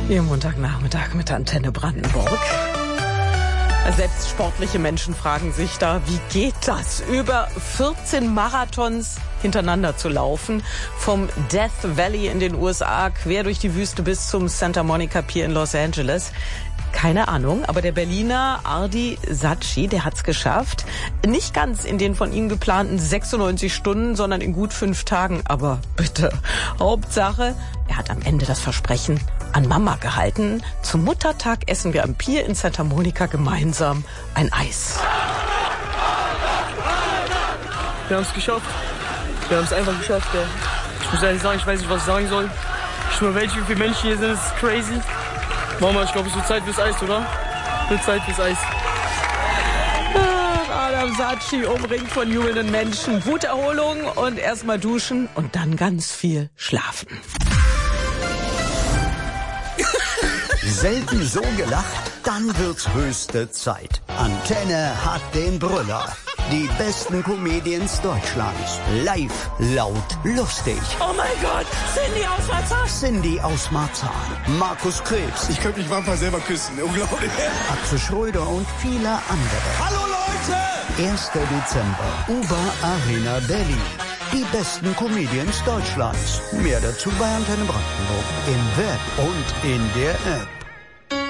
Ihr Montagnachmittag mit der Antenne Brandenburg. Selbst sportliche Menschen fragen sich da, wie geht das, über 14 Marathons hintereinander zu laufen, vom Death Valley in den USA quer durch die Wüste bis zum Santa Monica Pier in Los Angeles. Keine Ahnung, aber der Berliner Ardi Sacchi, der hat's geschafft. Nicht ganz in den von ihm geplanten 96 Stunden, sondern in gut 5 Tagen. Aber bitte, Hauptsache, er hat am Ende das Versprechen an Mama gehalten. Zum Muttertag essen wir am Pier in Santa Monica gemeinsam ein Eis. Wir haben es geschafft. Wir haben es einfach geschafft. Ja. Ich muss ehrlich sagen, ich weiß nicht, was ich sagen soll. Ich schwöre, wie viele Menschen hier sind, das ist crazy. Mama, ich glaube, es wird Zeit fürs Eis, oder? Wird Zeit fürs Eis. Adam Sacchi, umringt von jubelnden Menschen. Gute Erholung und erstmal duschen und dann ganz viel schlafen. Selten so gelacht, dann wird's höchste Zeit. Antenne hat den Brüller. Die besten Comedians Deutschlands. Live, laut, lustig. Oh mein Gott, Cindy aus Marzahn. Cindy aus Marzahn. Markus Krebs. Ich könnte mich manchmal selber küssen, unglaublich. Axel Schröder und viele andere. Hallo Leute! 1. Dezember, UBA Arena Berlin. Die besten Comedians Deutschlands. Mehr dazu bei Antenne Brandenburg. Im Web und in der App.